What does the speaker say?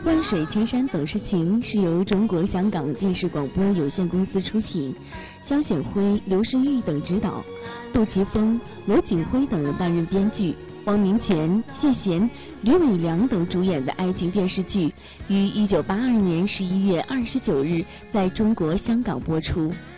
万水千山总是情是由中国香港电视广播有限公司出品，肖显辉、刘诗玉等执导，杜琪峰、罗景辉等人担任编剧，汪明荃、谢贤、吕伟良等主演的爱情电视剧，于1982年11月29日在中国香港播出。